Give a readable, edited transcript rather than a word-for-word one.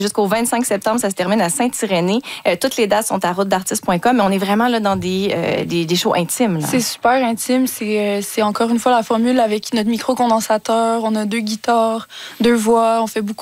Jusqu'au 25 septembre, ça se termine à Saint-Irénée. Toutes les dates sont à routedartiste.com, mais on est vraiment là dans des shows intimes. Là. C'est super intime. C'est encore une fois la formule avec notre micro-condensateur. On a 2 guitares, 2 voix. On fait beaucoup